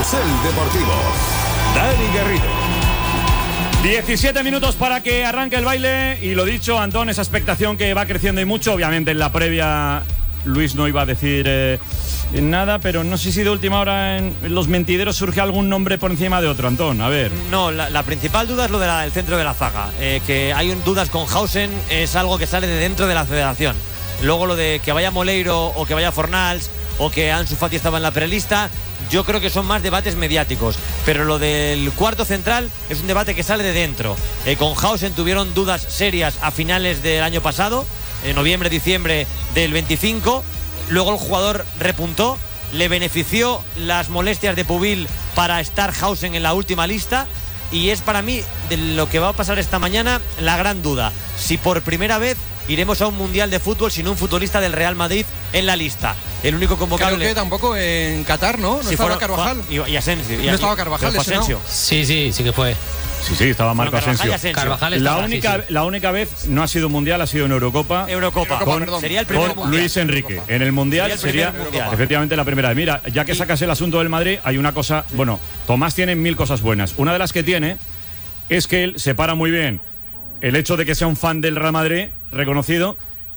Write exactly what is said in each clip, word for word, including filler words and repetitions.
Carrusel Deportivo. Dani Garrido. diecisiete minutos para que arranque el baile. Y lo dicho, Antón, esa expectación que va creciendo y mucho. Obviamente en la previa Luis no iba a decir eh, nada, pero no sé si de última hora en los mentideros surge algún nombre por encima de otro, Antón. A ver. No, la, la principal duda es lo del centro de la zaga. Eh, que hay un, dudas con Hausen es algo que sale de dentro de la federación. Luego lo de que vaya Moleiro o que vaya Fornals o que Ansu Fati estaba en la prelista, yo creo que son más debates mediáticos. Pero lo del cuarto central es un debate que sale de dentro. Eh, con Hausen tuvieron dudas serias a finales del año pasado, en noviembre, diciembre del veinticinco. Luego el jugador repuntó, le benefició las molestias de Pubil para estar Hausen en la última lista. Y es para mí, de lo que va a pasar esta mañana, la gran duda. Si por primera vez iremos a un mundial de fútbol sin un futbolista del Real Madrid en la lista. El único convocable. Creo que tampoco en Qatar, ¿no? No si estaba fuera, Carvajal. Y, y Asensio. No estaba Carvajal, fue Asensio. Sí, sí, sí que fue. Sí, sí, estaba Marco bueno, Carvajal Asensio. Carvajal la, estaba, única, sí, sí. la única vez no ha sido mundial, ha sido en Eurocopa. Eurocopa. Con, Eurocopa sería el primer con mundial. Luis Enrique. Eurocopa. En el mundial sería, sería mundial. Efectivamente la primera vez. Mira, ya que sacas el asunto del Madrid, hay una cosa. Bueno, Tomás tiene mil cosas buenas. Una de las que tiene es que él separa muy bien el hecho de que sea un fan del Real Madrid reconocido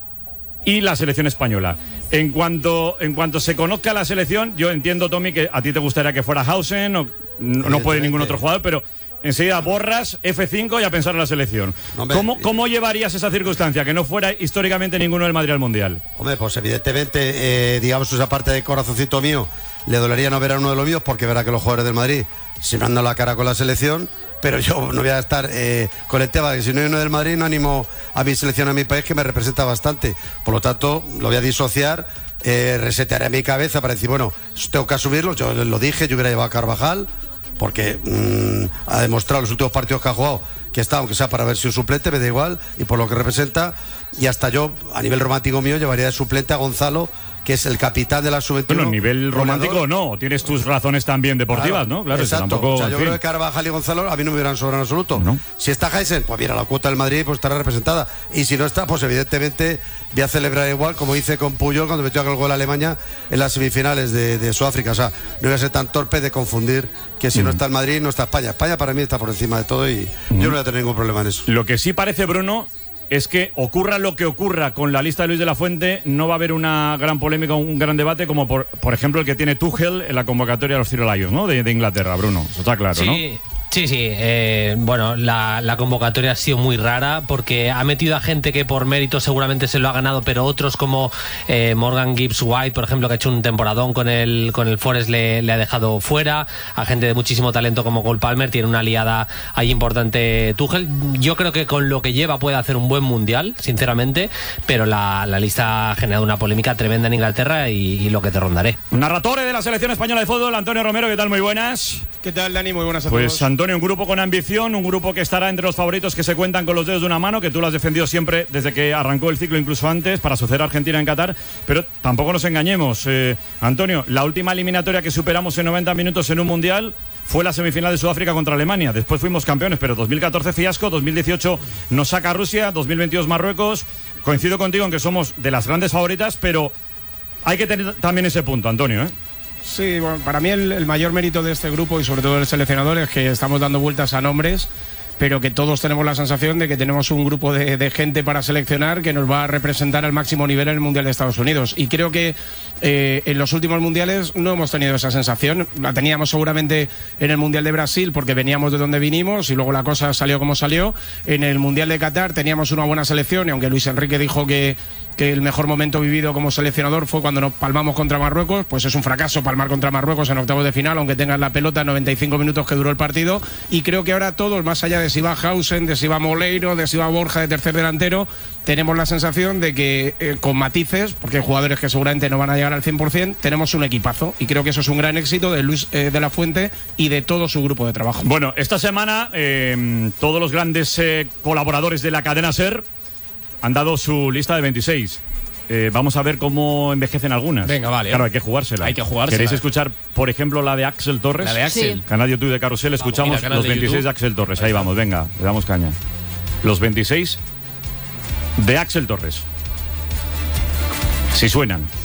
y la selección española. En cuanto, en cuanto se conozca la selección, yo entiendo, Tommy, que a ti te gustaría que fuera Hausen, o, no, no puede ningún otro jugador, pero enseguida borras F cinco y a pensar en la selección. Hombre, ¿Cómo, ¿Cómo llevarías esa circunstancia? Que no fuera históricamente ninguno del Madrid al Mundial. Hombre, pues evidentemente, eh, digamos, esa parte de corazoncito mío, le dolería no ver a uno de los míos, porque verá que los jugadores del Madrid se me han dado la cara con la selección. Pero yo no voy a estar eh, con el tema de que si no hay uno del Madrid, no animo a mi selección, a mi país, que me representa bastante. Por lo tanto, lo voy a disociar, eh, resetearé mi cabeza para decir, bueno, tengo que asumirlo. Yo lo dije, yo hubiera llevado a Carvajal, porque mmm, ha demostrado los últimos partidos que ha jugado que está, aunque sea para ver si un suplente, me da igual, y por lo que representa. Y hasta yo, a nivel romántico mío, llevaría de suplente a Gonzalo, que es el capitán de la sub veintiuno. Bueno, nivel romántico no, tienes tus razones también deportivas, claro, ¿no? Claro, exacto. Tampoco, o sea, yo en creo fin. que Carvajal y Gonzalo a mí no me hubieran sobrado en absoluto. No. Si está Hausen, pues mira, la cuota del Madrid pues estará representada. Y si no está, pues evidentemente voy a celebrar igual, como hice con Puyol cuando metió aquel gol a Alemania en las semifinales de, de Sudáfrica. O sea, no voy a ser tan torpe de confundir que si mm. no está el Madrid, no está España. España para mí está por encima de todo y mm. yo no voy a tener ningún problema en eso. Lo que sí parece, Bruno, es que ocurra lo que ocurra con la lista de Luis de la Fuente, no va a haber una gran polémica, un gran debate, como por, por ejemplo el que tiene Tuchel en la convocatoria de los Ciro Lions, ¿no? De, de Inglaterra, Bruno. Eso está claro, sí. ¿no? Sí, sí, eh, bueno, la, la convocatoria ha sido muy rara porque ha metido a gente que por mérito seguramente se lo ha ganado, pero otros como eh, Morgan Gibbs White, por ejemplo, que ha hecho un temporadón con el, con el Forest, le, le ha dejado fuera. A gente de muchísimo talento como Cole Palmer, tiene una aliada ahí importante Tuchel. Yo creo que con lo que lleva puede hacer un buen mundial, sinceramente, pero la, la lista ha generado una polémica tremenda en Inglaterra y, y lo que te rondaré. Narratore de la selección española de fútbol, Antonio Romero, ¿qué tal? Muy buenas. ¿Qué tal, Dani? Muy buenas a pues, todos. Antonio, un grupo con ambición, un grupo que estará entre los favoritos que se cuentan con los dedos de una mano, que tú lo has defendido siempre desde que arrancó el ciclo, incluso antes, para suceder a Argentina en Qatar, pero tampoco nos engañemos. Eh, Antonio, la última eliminatoria que superamos en noventa minutos en un mundial fue la semifinal de Sudáfrica contra Alemania. Después fuimos campeones, pero dos mil catorce fiasco, dos mil dieciocho nos saca Rusia, dos mil veintidós Marruecos. Coincido contigo en que somos de las grandes favoritas, pero hay que tener también ese punto, Antonio, ¿eh? Sí, bueno, para mí el, el mayor mérito de este grupo y sobre todo del seleccionador es que estamos dando vueltas a nombres, pero que todos tenemos la sensación de que tenemos un grupo de, de gente para seleccionar que nos va a representar al máximo nivel en el Mundial de Estados Unidos. Y creo que eh, en los últimos mundiales no hemos tenido esa sensación. La teníamos seguramente en el Mundial de Brasil porque veníamos de donde vinimos y luego la cosa salió como salió. En el Mundial de Qatar teníamos una buena selección y aunque Luis Enrique dijo que que el mejor momento vivido como seleccionador fue cuando nos palmamos contra Marruecos, pues es un fracaso palmar contra Marruecos en octavos de final, aunque tengas la pelota noventa y cinco minutos que duró el partido. Y creo que ahora todos, más allá de si va Hausen, de si va Moleiro, de si va Borja de tercer delantero, tenemos la sensación de que eh, con matices, porque hay jugadores que seguramente no van a llegar al cien por ciento, tenemos un equipazo. Y creo que eso es un gran éxito de Luis eh, de la Fuente y de todo su grupo de trabajo. Bueno, esta semana eh, todos los grandes eh, colaboradores de la cadena SER han dado su lista de veintiséis. Eh, vamos a ver cómo envejecen algunas. Venga, vale. Claro, hay que jugársela. Hay que jugársela. ¿Queréis escuchar, por ejemplo, la de Axel Torres? La de Axel. Sí. Canal YouTube de Carrusel, escuchamos vamos, mira, los de veintiséis YouTube. de Axel Torres. Ahí, Ahí vamos, venga, le damos caña. Los veintiséis de Axel Torres. Si suenan.